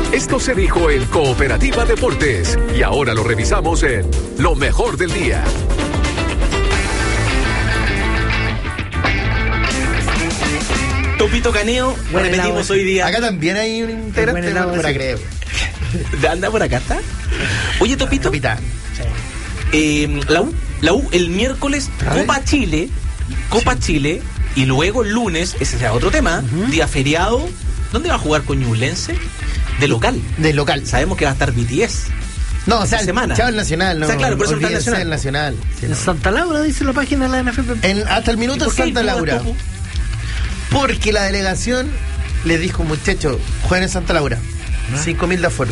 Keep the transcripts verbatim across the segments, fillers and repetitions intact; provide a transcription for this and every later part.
Esto se dijo en Cooperativa Deportes y ahora lo revisamos en Lo Mejor del Día. Topito Caneo, buen repetimos helado. Hoy día. Acá también hay un integrante de por acá. ¿Anda por acá está? Oye, Topito. Capitán. Sí. Eh, la U, la U el miércoles, Copa Chile, Copa sí. Chile, y luego el lunes, ese será otro tema, uh-huh. día feriado. ¿Dónde va a jugar con Ñublense? De local. De local. Sabemos que va a estar B T S. No, o sea, semana. Chavo el Nacional, no. O sea, claro, por eso está el Nacional. El Nacional. Sí, en no. Santa Laura, dice la página de la N F P. En, hasta el minuto en Santa Laura. Porque la delegación les dijo, muchachos, jueguen en Santa Laura. ¿Ah? cinco mil de aforo.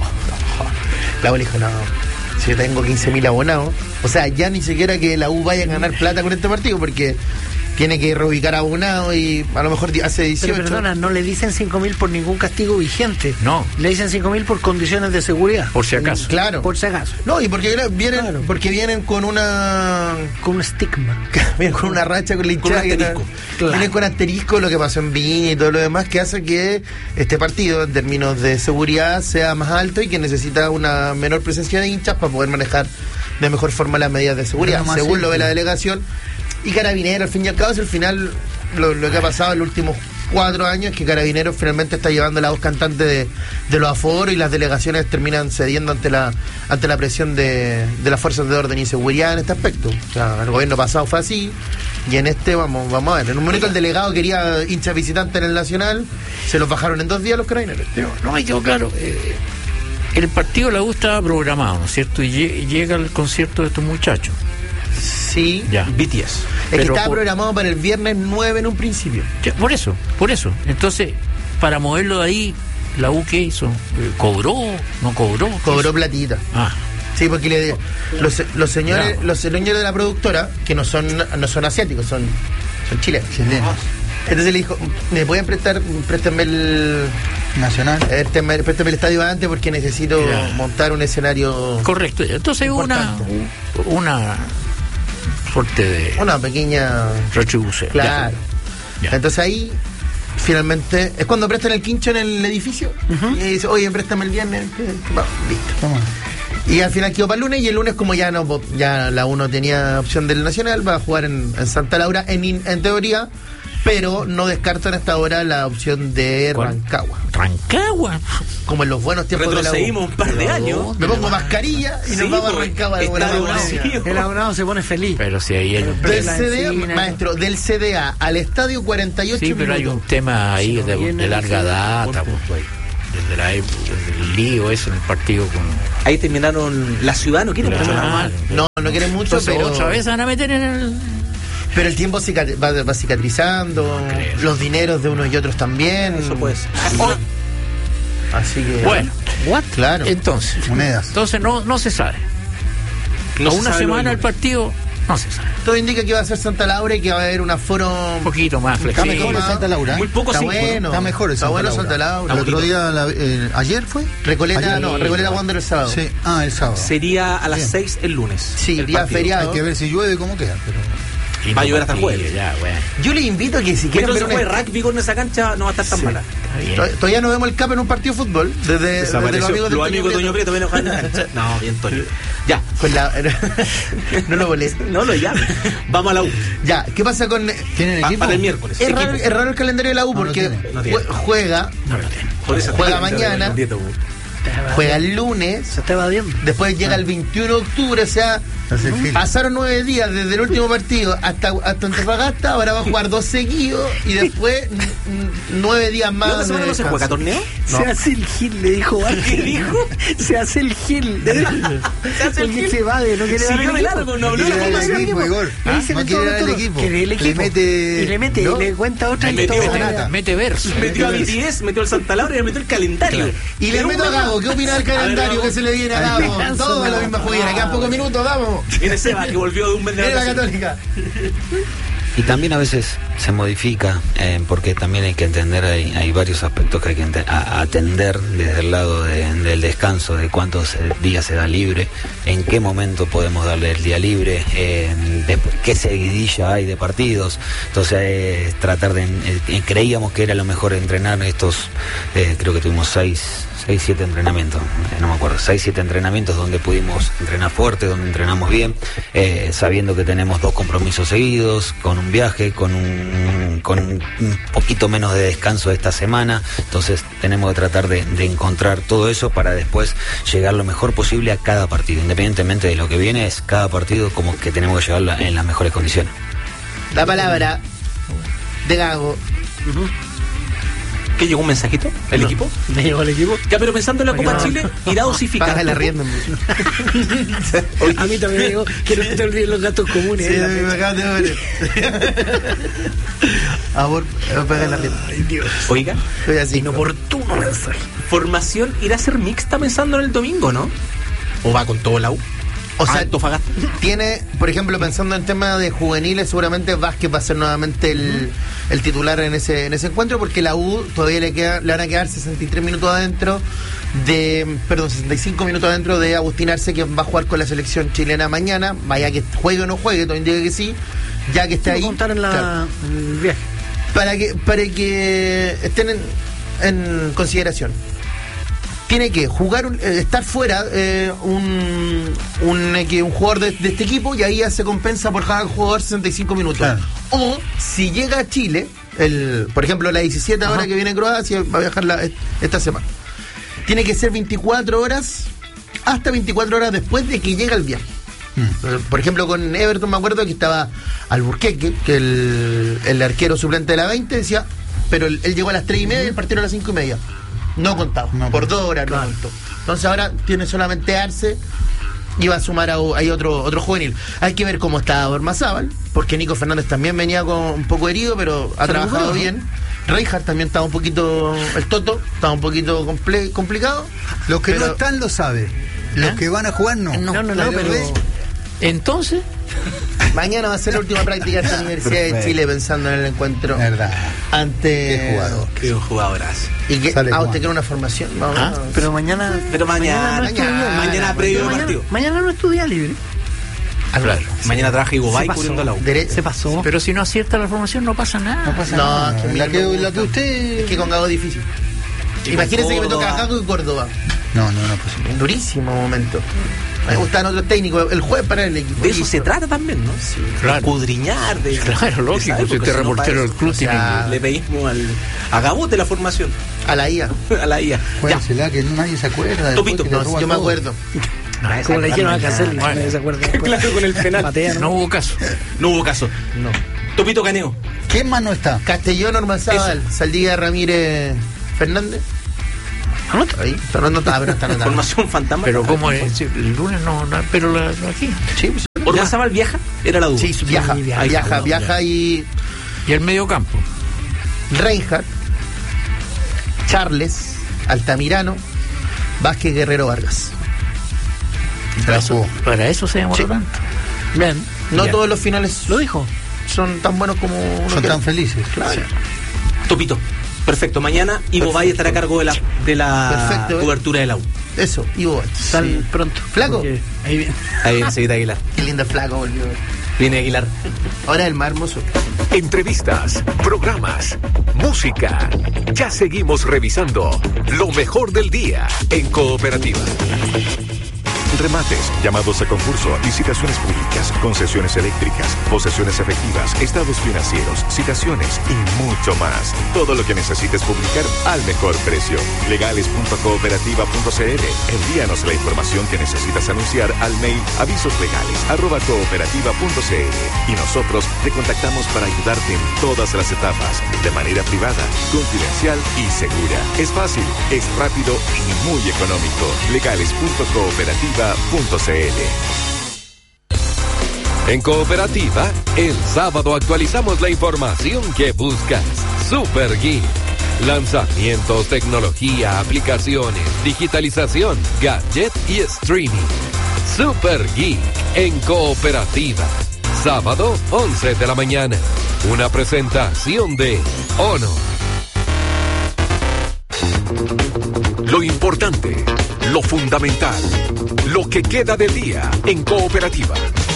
La U le dijo, no, si yo tengo quince mil abonados. O sea, ya ni siquiera que la U vaya a ganar plata con este partido, porque tiene que reubicar abonados y a lo mejor hace dieciocho. Pero perdona, no le dicen cinco mil por ningún castigo vigente. No. Le dicen cinco mil por condiciones de seguridad. Por si acaso. Claro. Por si acaso. No, y porque vienen, claro. porque vienen con una... Con un estigma. Vienen con una racha con la hinchada. Con asterisco. Claro. Vienen con asterisco lo que pasó en Viña y todo lo demás, que hace que este partido, en términos de seguridad, sea más alto y que necesita una menor presencia de hinchas para poder manejar de mejor forma las medidas de seguridad. No, según lo ve la delegación. Y Carabineros, al fin y al cabo, es el final, lo, lo que ha pasado en los últimos cuatro años, es que Carabineros finalmente está llevando la voz cantante de, de los aforos y las delegaciones terminan cediendo ante la ante la presión de, de las fuerzas de orden y seguridad en este aspecto. O sea, el gobierno pasado fue así, y en este vamos vamos a ver. En un momento el delegado quería hinchas visitantes en el Nacional, se los bajaron en dos días los Carabineros. No, no me quedó claro. Eh, el partido de la U estaba programado, ¿no es cierto? Y llega el concierto de estos muchachos. Sí, ya. B T S. Es Pero que estaba por, programado para el viernes nueve en un principio. Ya, por eso, por eso. Entonces, para moverlo de ahí, ¿la U qué hizo? ¿Cobró? ¿No cobró? Cobró platita. Ah. Sí, porque le, los, los señores claro. los señores de la productora, que no son no son asiáticos, son, son chilenos. Chilenos. Entonces le dijo, ¿me pueden prestar? Préstame el... Nacional. Préstame, préstame el estadio antes porque necesito claro. montar un escenario... Correcto. Entonces hubo una... una suerte de... Una pequeña... retribución. Claro. Ya. Entonces ahí, finalmente, es cuando prestan el quincho en el edificio, uh-huh. y dice, oye, préstame el viernes. Bueno, listo. Toma. Y al final quedó para el lunes, y el lunes, como ya no ya la U no tenía opción del Nacional, va a jugar en, en Santa Laura, en, en teoría, pero no descartan hasta ahora la opción de Rancagua. ¿Rancagua? Como en los buenos tiempos de la U. Retrocedimos un par de años. Me pongo mascarilla y sí, nos vamos a Rancagua. El abonado se pone feliz. Pero si ahí hay un del C D A, maestro, del C D A al estadio cuarenta y ocho sí, pero minutos. Hay un tema ahí sí, de, de larga data, pues, desde la época, desde el lío eso en el partido con... Ahí terminaron la ciudad, no quieren mucho mal. No, no quieren mucho, entonces, pero... otra vez van a meter en el... Pero el tiempo cicat- va, va cicatrizando, no los dineros de unos y otros también. Eso puede ser. Así que... Bueno, ¿what? Claro. Entonces, monedas. Entonces no, no se sabe. No a una sabe semana el partido... No se sabe. Todo indica que va a ser Santa Laura y que va a haber un aforo un poquito más flexible. Está mejor Santa Laura. Muy poco está cinco, bueno. Está mejor Está Santa bueno Laura. Santa Laura. El otro día, la, eh, ¿ayer fue? Recoleta, ayer, no, Recoleta Wander el sábado. Sí. Ah, el sábado. Sería a las Bien. seis el lunes. Sí, el día partido. feriado. Hay que ver si llueve y cómo queda, pero... Y va a no llover hasta el partido, jueves. Ya, bueno. Yo les invito a que si quieren Entonces ver juegue una... rugby con esa cancha no va a estar tan sí. mala. Todavía no vemos el Cap en un partido de fútbol. Desde, desde los amigos de los amigos de Toño Prieto ven a la cancha. No, bien Toño. Ya. Con la... no lo molesta. No lo llame. Vamos a la U. Ya, ¿qué pasa con... ¿Tienen equipo? Para el miércoles. Es raro, es raro el calendario de la U no, porque no tiene. No tiene. juega... No lo tiene. Por eso juega mañana. Juega el lunes. Se está evadiendo. Después llega el veintiuno de octubre, o sea, pasaron nueve días desde el último partido hasta, hasta Antofagasta, ahora va a jugar dos seguidos y después n- n- nueve días más. ¿Esta semana no se juega torneo? No. Se hace el gil, le dijo ¿Qué dijo? Se hace el gil. Se hace el gil. Se evade, no quiere sí, dar el equipo. largo, no habló de el equipo, Igor. ¿Ah? No quiere dar el equipo. Que el equipo. Le mete... Y le mete, ¿no? y le cuenta otra metió, historia. Mete verso. Metió a B T S, metió al Santa Laura y le metió el calendario. Claro. Y le meto a Gago, ¿qué opina del calendario que se le viene a Gago? Todo a la misma juguera, quedan pocos minutos, vamos. Viene Seba, que volvió de un mes de Viene la Católica. Y también a veces se modifica, eh, porque también hay que entender, hay, hay varios aspectos que hay que ente- a, atender desde el lado de, del descanso, de cuántos eh, días se da libre, en qué momento podemos darle el día libre, eh, después, qué seguidilla hay de partidos. Entonces, eh, tratar de, eh, creíamos que era lo mejor entrenar estos, eh, creo que tuvimos seis, seis, siete entrenamientos, eh, no me acuerdo, seis, siete entrenamientos donde pudimos entrenar fuerte, donde entrenamos bien, eh, sabiendo que tenemos dos compromisos seguidos, con un viaje, con un, con un poquito menos de descanso esta semana. Entonces tenemos que tratar de, de encontrar todo eso para después llegar lo mejor posible a cada partido, independientemente de lo que viene, es cada partido como que tenemos que llevarlo en las mejores condiciones. La palabra de Gago. Uh-huh. ¿Qué llegó un mensajito? ¿El No, equipo? ¿Me llegó el equipo? Ya, pero pensando en la Copa No. Chile, irá a dosificar. Paga la ¿Tú? rienda. A mí también me llegó. Quiero que te olvides los gastos comunes. Sí, eh, la me fecha. acabas de ver. Amor, paga la rienda. Ay, Dios. Oiga, Soy así. Inoportuno mensaje. formación irá a ser mixta pensando en el domingo, ¿no? ¿O va con todo la U? O sea, Antofagasta. tiene, por ejemplo, pensando en temas de juveniles, seguramente Vázquez va a ser nuevamente el, el titular en ese en ese encuentro, porque la U todavía le queda, le van a quedar sesenta y tres minutos adentro de, perdón, sesenta y cinco minutos adentro de Agustín Arce, que va a jugar con la selección chilena mañana, vaya que juegue o no juegue, todo indica que sí, ya que está ahí. Contar en, la, Claro. en el viaje. Para que, para que estén en, en consideración. Tiene que jugar, un- eh, estar fuera eh, un, un, eh, que un jugador de, de este equipo, y ahí ya se compensa por cada jugador sesenta y cinco minutos. Claro. O si llega a Chile, el, por ejemplo la diecisiete ahora que viene Croacia, va a viajar la- esta semana. Tiene que ser veinticuatro horas, hasta veinticuatro horas después de que llega el viaje. Eh, Por ejemplo, con Everton me acuerdo que estaba Alburquerque, que el, el arquero suplente de la veinte decía, pero él, él llegó a las tres y media y el partido a las cinco y media. No contaba, No, por dos horas no contó. Entonces ahora tiene solamente Arce y va a sumar a hay otro otro juvenil. Hay que ver cómo está Ormazábal, porque Nico Fernández también venía con un poco herido, pero ha Se trabajado recuperó, ¿no? bien. Reinhardt también estaba un poquito, el Toto, estaba un poquito comple- complicado. Los que pero- no están lo saben. Los ¿Eh? que van a jugar no. No, no, no, Pero pero. ve- Entonces, Mañana va a ser la última práctica de esta Universidad de Perfecto. Chile, pensando en el encuentro Verdad. ante... Qué jugador. Qué jugadoras. Y que, Sale ah, Juan. usted quiere una formación. Vamos, Ah, vamos. Pero mañana. Pero mañana, no es tu mañana, día libre. mañana previo mañana, partido. mañana no es tu día libre. claro. Mañana trabaja Igobay Se pasó. cubriendo la U. Dere- Se pasó. Pero si no acierta la formación, no pasa nada. No pasa No, nada. es que a mí la, no que, me la gusta. que usted. Es que con Gago es difícil. Y Imagínese con que me toca Córdoba. Gago y Córdoba. No, no, no es posible. Durísimo momento. Me gustan otros técnicos. El jueves para el equipo. De eso Listo. se trata también, ¿no? Sí. Claro. Escudriñar. De, Claro, lógico, de saber, si porque usted es no reportero para del club, eso. tiene O sea, que- le pedimos al, a Gabote la formación. A la I A. A la I A. Ya. Juéguensela, que nadie se acuerda. Topito. después que le No, roban yo me todo. acuerdo. Como le dijeron a Caselli, Bueno. nadie se acuerda después. Claro, con el penal. Patea, ¿no? No hubo caso. No hubo caso. No. Topito Caneo. ¿Quién más no está? Castellón, Ormazábal, Saldía, Ramírez, Fernández. Anota. Ahí. Fernando está, pero está anotado. Formación fantasma. Pero ¿cómo es? El lunes no, no pero la, no aquí. Sí, pues, ¿Ormazábal viaja? Era la duda. sí, viaja, Sí, viaja, viaja. viaja, viaja y Y el medio campo. Reinhardt, Charles, Altamirano, Vázquez, Guerrero, Vargas. Se la jugó. Para eso se demoró Sí. tanto. Bien. No Ya. todos los finales Lo dijo. son tan buenos como uno Son quiere. tan felices. Claro. Topito. Perfecto. Mañana Ivo Valle estará a cargo de la, de la Perfecto, ¿eh? cobertura de la U. Eso, Ivo. Tan Sí. pronto. ¿Flaco? Porque ahí viene. Ahí viene Seguita Aguilar. Qué lindo flaco volvió. Viene Aguilar. Ahora el más hermoso. Entrevistas, programas, música. Ya seguimos revisando lo mejor del día en Cooperativa. Remates, llamados a concurso, licitaciones públicas, concesiones eléctricas, posesiones efectivas, estados financieros, citaciones y mucho más. Todo lo que necesites publicar al mejor precio. legales punto cooperativa punto c l. Envíanos la información que necesitas anunciar al mail avisoslegales arroba cooperativa punto c l y nosotros te contactamos para ayudarte en todas las etapas, de manera privada, confidencial y segura. Es fácil, es rápido y muy económico. legales punto cooperativa punto c l. En Cooperativa, el sábado actualizamos la información que buscas. Super Geek. Lanzamientos, tecnología, aplicaciones, digitalización, gadget y streaming. Super Geek en Cooperativa. Sábado, once de la mañana. Una presentación de Honor. Lo importante, lo fundamental, lo que queda del día en Cooperativa.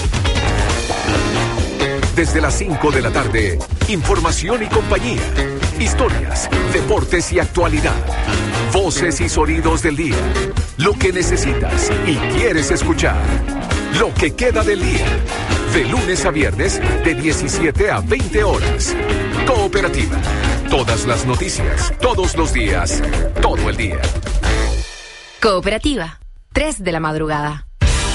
Desde las cinco de la tarde, información y compañía, historias, deportes y actualidad, voces y sonidos del día, lo que necesitas y quieres escuchar, lo que queda del día, de lunes a viernes de diecisiete a veinte horas. Cooperativa, todas las noticias, todos los días, todo el día. Cooperativa, tres de la madrugada.